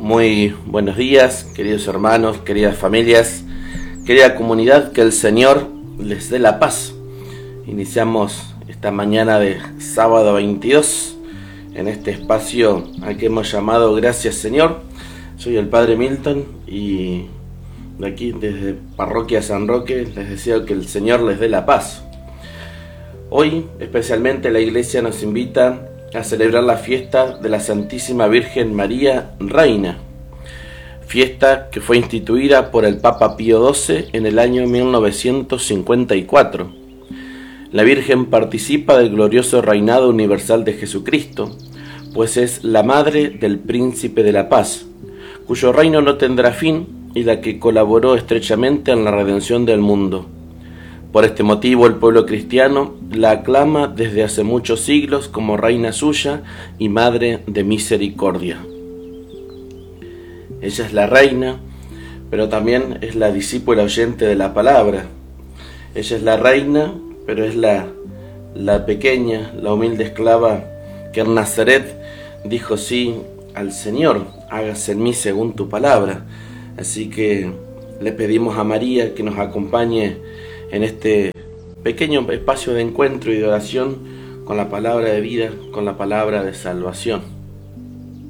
Muy buenos días, queridos hermanos, queridas familias, querida comunidad, que el Señor les dé la paz. Iniciamos esta mañana de sábado 22 en este espacio al que hemos llamado Gracias Señor. Soy el Padre Milton y de aquí desde Parroquia San Roque les deseo que el Señor les dé la paz. Hoy especialmente la Iglesia nos invita a celebrar la fiesta de la Santísima Virgen María Reina, fiesta que fue instituida por el Papa Pío XII en el año 1954. La Virgen participa del glorioso reinado universal de Jesucristo, pues es la madre del Príncipe de la Paz, cuyo reino no tendrá fin y la que colaboró estrechamente en la redención del mundo. Por este motivo el pueblo cristiano la aclama desde hace muchos siglos como reina suya y madre de misericordia. Ella es la reina, pero también es la discípula oyente de la palabra. Ella es la reina, pero es la pequeña, la humilde esclava que en Nazaret dijo sí al Señor: hágase en mí según tu palabra. Así que le pedimos a María que nos acompañe en este pequeño espacio de encuentro y de oración con la palabra de vida, con la palabra de salvación.